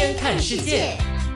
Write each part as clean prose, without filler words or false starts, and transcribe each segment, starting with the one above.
天看世界。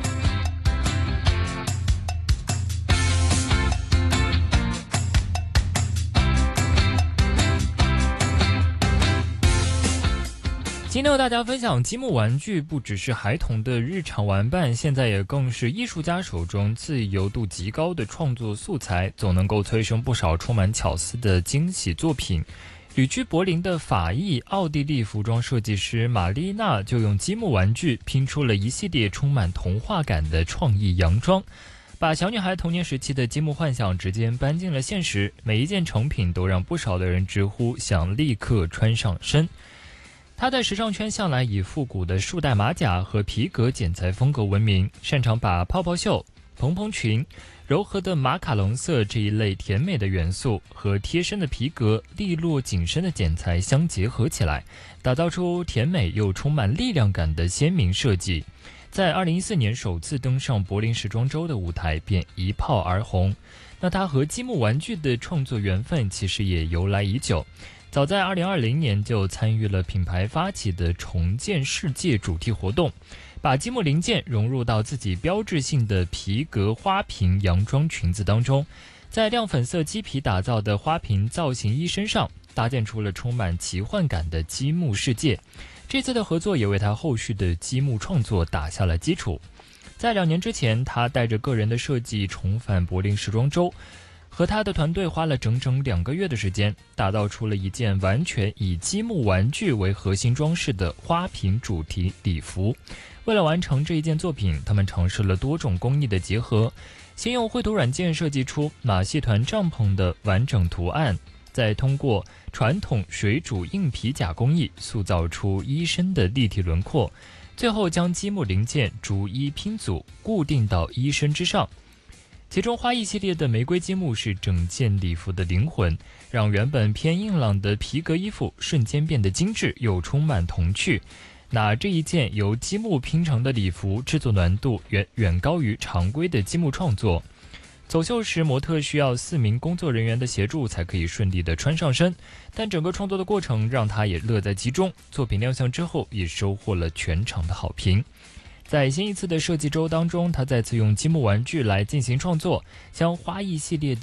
今天和大家分享，积木玩具不只是孩童的日常玩伴，现在也更是艺术家手中自由度极高的创作素材，总能够催生不少充满巧思的惊喜作品。旅居柏林的法裔奥地利服装设计师玛丽娜就用积木玩具拼出了一系列充满童话感的创意洋装，把小女孩童年时期的积木幻想直接搬进了现实，每一件成品都让不少的人直呼想立刻穿上身。他在时尚圈向来以复古的束带马甲和皮革剪裁风格闻名，擅长把泡泡袖、蓬蓬裙、柔和的马卡龙色这一类甜美的元素和贴身的皮革、利落紧身的剪裁相结合起来，打造出甜美又充满力量感的鲜明设计。在2014年首次登上柏林时装周的舞台便一炮而红。那他和积木玩具的创作缘分其实也由来已久，早在2020年就参与了品牌发起的重建世界主题活动，把积木零件融入到自己标志性的皮革花瓶洋装裙子当中，在亮粉色鸡皮打造的花瓶造型衣身上搭建出了充满奇幻感的积木世界。这次的合作也为他后续的积木创作打下了基础。在2年之前，他带着个人的设计重返柏林时装周，和他的团队花了整整2个月的时间，打造出了一件完全以积木玩具为核心装饰的花瓶主题礼服。为了完成这一件作品，他们尝试了多种工艺的结合，先用绘图软件设计出马戏团帐篷的完整图案，再通过传统水煮硬皮甲工艺塑造出衣身的立体轮廓，最后将积木零件逐一拼组固定到衣身之上。其中花艺系列的玫瑰积木是整件礼服的灵魂，让原本偏硬朗的皮革衣服瞬间变得精致又充满童趣。那这一件由积木拼成的礼服制作难度远高于常规的积木创作，走秀时模特需要4名工作人员的协助才可以顺利的穿上身，但整个创作的过程让他也乐在其中，作品亮相之后也收获了全场的好评。在新一次的设计周当中，他再次用积木玩具来进行创作，将花艺系列的